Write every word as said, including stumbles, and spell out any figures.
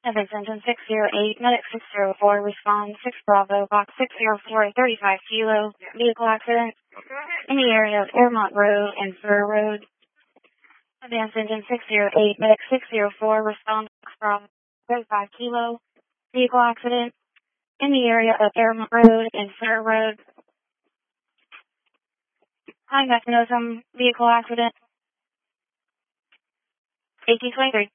Evans Engine six zero eight, Medic six zero four, respond six Bravo, Box six zero four, thirty-five kilo, vehicle accident in the area of Airmont Road and Fur Road. Advance Engine six zero eight, Medic six zero four, respond six Bravo, thirty-five kilo, vehicle accident in the area of Airmont Road and Fur Road. High mechanism, vehicle accident, eighteen twenty-three.